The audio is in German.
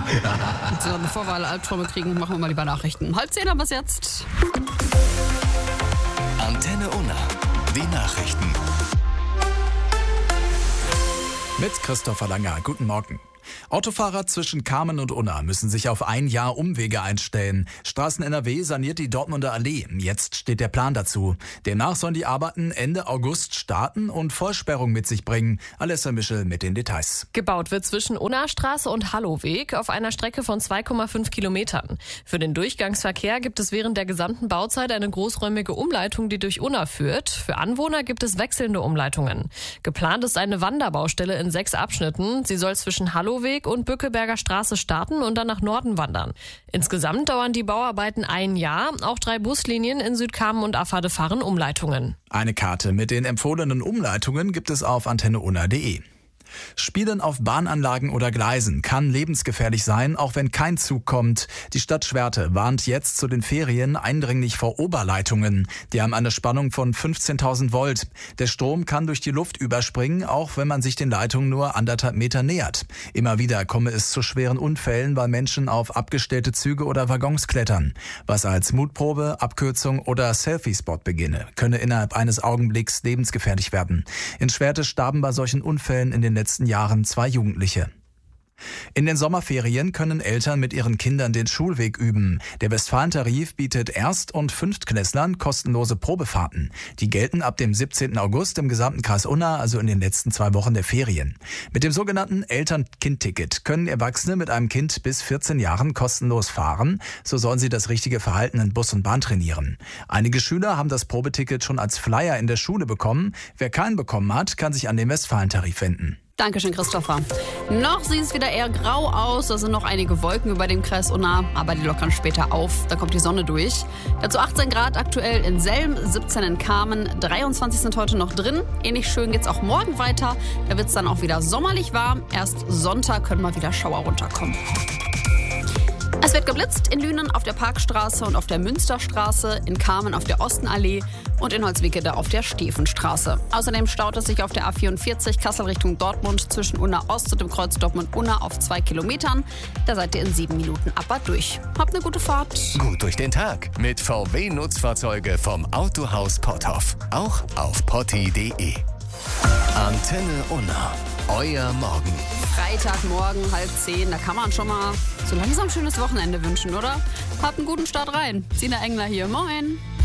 So, bevor wir alle Albträume kriegen, machen wir mal lieber Nachrichten. 9:30 haben wir es jetzt. Antenne Unna. Die Nachrichten. Mit Christopher Langer. Guten Morgen. Autofahrer zwischen Kamen und Unna müssen sich auf ein Jahr Umwege einstellen. Straßen NRW saniert die Dortmunder Allee. Jetzt steht der Plan dazu. Demnach sollen die Arbeiten Ende August starten und Vollsperrung mit sich bringen. Alessa Mischel mit den Details. Gebaut wird zwischen Unna-Straße und Halloweg auf einer Strecke von 2,5 Kilometern. Für den Durchgangsverkehr gibt es während der gesamten Bauzeit eine großräumige Umleitung, die durch Unna führt. Für Anwohner gibt es wechselnde Umleitungen. Geplant ist eine Wanderbaustelle in 6 Abschnitten. Sie soll zwischen Halloweg und Bückeberger Straße starten und dann nach Norden wandern. Insgesamt dauern die Bauarbeiten ein Jahr. Auch 3 Buslinien in Südkamen und Affade fahren Umleitungen. Eine Karte mit den empfohlenen Umleitungen gibt es auf antenneunna.de. Spielen auf Bahnanlagen oder Gleisen kann lebensgefährlich sein, auch wenn kein Zug kommt. Die Stadt Schwerte warnt jetzt zu den Ferien eindringlich vor Oberleitungen. Die haben eine Spannung von 15.000 Volt. Der Strom kann durch die Luft überspringen, auch wenn man sich den Leitungen nur 1,5 Meter nähert. Immer wieder komme es zu schweren Unfällen, weil Menschen auf abgestellte Züge oder Waggons klettern. Was als Mutprobe, Abkürzung oder Selfie-Spot beginne, könne innerhalb eines Augenblicks lebensgefährlich werden. In Schwerte starben bei solchen Unfällen in den letzten Jahren 2 Jugendliche. In den Sommerferien können Eltern mit ihren Kindern den Schulweg üben. Der Westfalentarif bietet Erst- und Fünftklässlern kostenlose Probefahrten. Die gelten ab dem 17. August im gesamten Kreis Unna, also in den letzten 2 Wochen der Ferien. Mit dem sogenannten Eltern-Kind-Ticket können Erwachsene mit einem Kind bis 14 Jahren kostenlos fahren. So sollen sie das richtige Verhalten in Bus und Bahn trainieren. Einige Schüler haben das Probeticket schon als Flyer in der Schule bekommen. Wer keinen bekommen hat, kann sich an den Westfalentarif wenden. Dankeschön, Christopher. Noch sieht es wieder eher grau aus. Da sind noch einige Wolken über dem Kreis Unna, aber die lockern später auf. Da kommt die Sonne durch. Dazu 18 Grad aktuell in Selm, 17 in Kamen, 23 sind heute noch drin. Ähnlich schön geht's auch morgen weiter. Da wird's dann auch wieder sommerlich warm. Erst Sonntag können mal wieder Schauer runterkommen. Es wird geblitzt in Lünen auf der Parkstraße und auf der Münsterstraße, in Kamen auf der Ostenallee und in Holzwickede auf der Stephenstraße. Außerdem staut es sich auf der A44 Kassel Richtung Dortmund zwischen Unna Ost und dem Kreuz Dortmund-Unna auf 2 Kilometern. Da seid ihr in 7 Minuten aber durch. Habt eine gute Fahrt. Gut durch den Tag mit VW-Nutzfahrzeuge vom Autohaus Potthoff. Auch auf potti.de. Antenne Unna. Euer Morgen. Freitagmorgen 9:30, da kann man schon mal so langsam ein schönes Wochenende wünschen, oder? Habt einen guten Start rein. Sina Engler hier, moin.